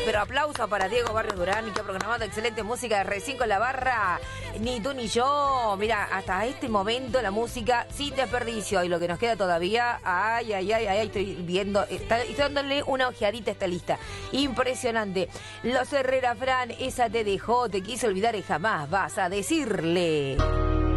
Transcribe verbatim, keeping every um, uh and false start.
pero aplauso para Diego Barrios Durán, que ha programado excelente música de R cinco en la barra. Ni tú ni yo. Mira, hasta este momento la música sin desperdicio. Y lo que nos queda todavía, ay, ay, ay, ay, estoy viendo, está, estoy dándole una ojeadita a esta lista. Impresionante. Los Herrera Fran, esa te dejó, te quise olvidar y jamás vas a decirle.